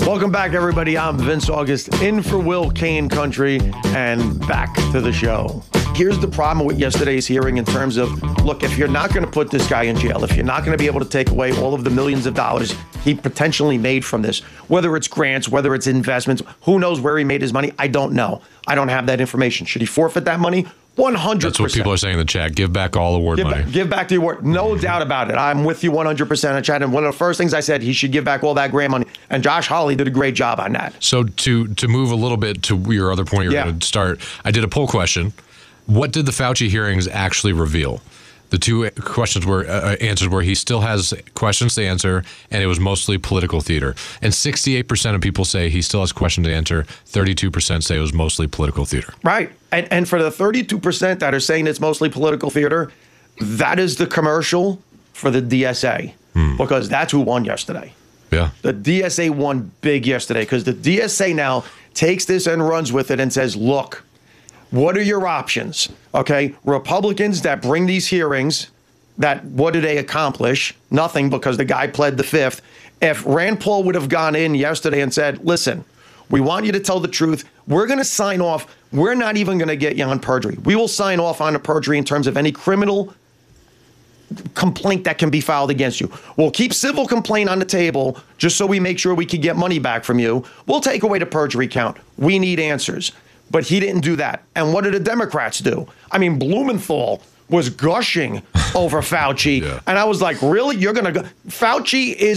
Welcome back, everybody. I'm Vince August, in for Will Kane Country, and back to the show. Here's the problem with yesterday's hearing in terms of, look, if you're not going to put this guy in jail, if you're not going to be able to take away all of the millions of dollars he potentially made from this, whether it's grants, whether it's investments, who knows where he made his money? I don't know. I don't have that information. Should he forfeit that money? 100%. That's what people are saying in the chat. Give back all award money. Give back the award. No doubt about it. I'm with you 100% in chat. And one of the first things I said, he should give back all that grant money. And Josh Hawley did a great job on that. So to move a little bit to your other point you're going to start, I did a poll question. What did the Fauci hearings actually reveal? The two questions were answers where he still has questions to answer, and it was mostly political theater. And 68% of people say he still has questions to answer. 32% say it was mostly political theater. Right. And for the 32% that are saying it's mostly political theater, that is the commercial for the DSA, because that's who won yesterday. Yeah. The DSA won big yesterday because the DSA now takes this and runs with it and says, look, what are your options? Okay, Republicans that bring these hearings, what do they accomplish? Nothing, because the guy pled the fifth. If Rand Paul would have gone in yesterday and said, listen, we want you to tell the truth. We're going to sign off. We're not even going to get you on perjury. We will sign off on a perjury in terms of any criminal complaint that can be filed against you. We'll keep civil complaint on the table just so we make sure we can get money back from you. We'll take away the perjury count. We need answers. But he didn't do that. And what did the Democrats do? I mean, Blumenthal was gushing over Fauci. And I was like, really? You're going to go? Fauci is